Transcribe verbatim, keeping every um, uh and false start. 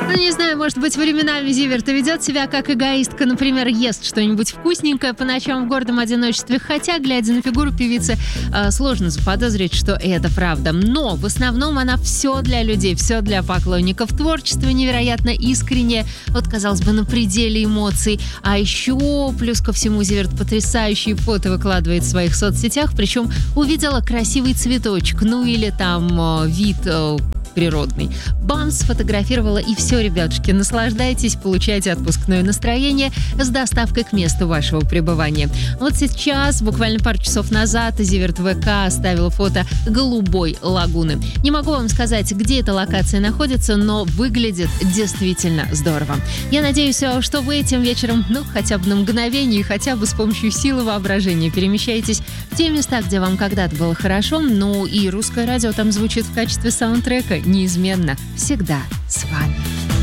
Ну, не знаю, может быть, временами Зиверт ведет себя как эгоистка, например, ест что-нибудь вкусненькое по ночам в гордом одиночестве, хотя, глядя на фигуру певицы, э, сложно заподозрить, что это правда. Но в основном она все для людей, все для поклонников. Творчество невероятно искреннее, вот, казалось бы, на пределе эмоций. А еще, плюс ко всему, Зиверт потрясающие фото выкладывает в своих соцсетях, причем увидела красивый цветочек, ну или там э, вид э, природный. Бам, сфотографировала, и все, ребятушки, наслаждайтесь, получайте отпускное настроение с доставкой к месту вашего пребывания. Вот сейчас, буквально пару часов назад, Зиверт ВК оставил фото голубой лагуны. Не могу вам сказать, где эта локация находится, но выглядит действительно здорово. Я надеюсь, что вы этим вечером, ну, хотя бы на мгновение, хотя бы с помощью силы воображения перемещаетесь в те места, где вам когда-то было хорошо, ну и русское радио там звучит в качестве саундтрека неизменно, всегда с вами.